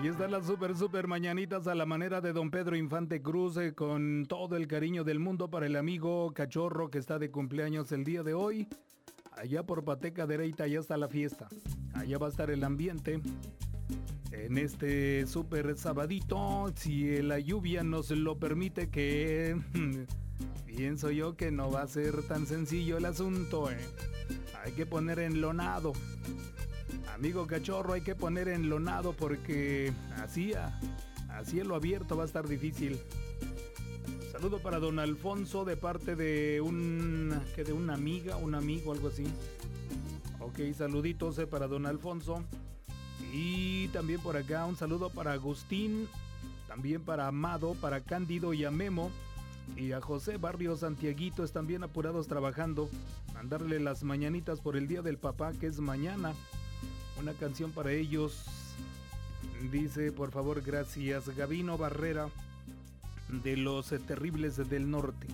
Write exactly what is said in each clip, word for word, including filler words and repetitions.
Ahí están las super, super mañanitas a la manera de don Pedro Infante Cruz, eh, con todo el cariño del mundo para el amigo Cachorro que está de cumpleaños el día de hoy. Allá por Pateca Dereita, allá está la fiesta. Allá va a estar el ambiente. En este super sabadito, si la lluvia nos lo permite, que pienso yo que no va a ser tan sencillo el asunto, eh. Hay que poner enlonado. Amigo Cachorro, hay que poner enlonado porque así a, a cielo abierto va a estar difícil. Saludo para don Alfonso de parte de un que de una amiga, un amigo, algo así. Ok, saluditos eh, para don Alfonso. Y también por acá un saludo para Agustín, también para Amado, para Cándido y a Memo. Y a José Barrio Santiaguito, están bien apurados trabajando. Mandarle las mañanitas por el Día del Papá, que es mañana. Una canción para ellos. Dice, por favor, gracias, Gabino Barrera, de los eh, Terribles del Norte.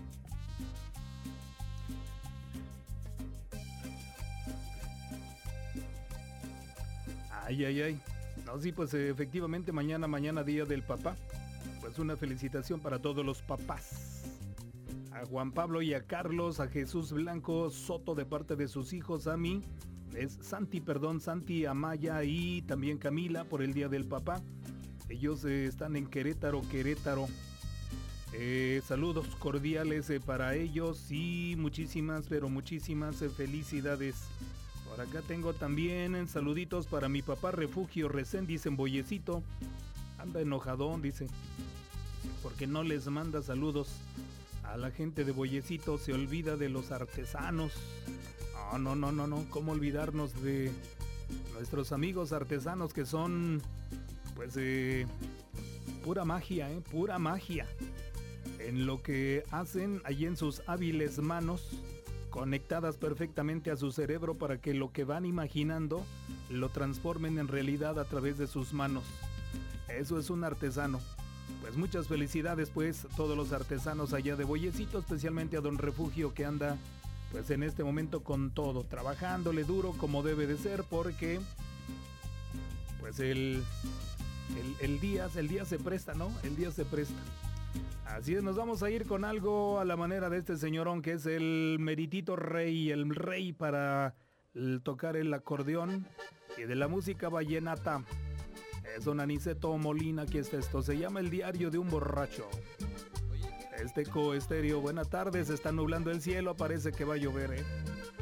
Ay, ay, ay. No, sí, pues efectivamente mañana, mañana Día del Papá. Pues una felicitación para todos los papás. A Juan Pablo y a Carlos, a Jesús Blanco Soto de parte de sus hijos, a mí. Es Santi, perdón, Santi, Amaya y también Camila por el Día del Papá. Ellos eh, están en Querétaro, Querétaro. Eh, saludos cordiales eh, para ellos y muchísimas, pero muchísimas eh, felicidades. Por acá tengo también eh, saluditos para mi papá Refugio Reséndiz en Boyecito. Anda enojadón, dice, porque no les manda saludos a la gente de Boyecito. Se olvida de los artesanos. No, no, no, no, no. ¿Cómo olvidarnos de nuestros amigos artesanos que son, pues, eh, pura magia, eh, pura magia en lo que hacen allí en sus hábiles manos, conectadas perfectamente a su cerebro para que lo que van imaginando lo transformen en realidad a través de sus manos. Eso es un artesano. Pues muchas felicidades, pues, todos los artesanos allá de Boyecito, especialmente a don Refugio que anda, pues, en este momento con todo, trabajándole duro como debe de ser, porque, pues, el, el, el día, el día se presta, ¿no? El día se presta. Así es, nos vamos a ir con algo a la manera de este señorón que es el meritito rey, el rey para el tocar el acordeón y de la música vallenata. Es don Aniceto Molina, aquí está esto, se llama El Diario de un Borracho. Este coestéreo, buenas tardes, está nublando el cielo, parece que va a llover, ¿eh?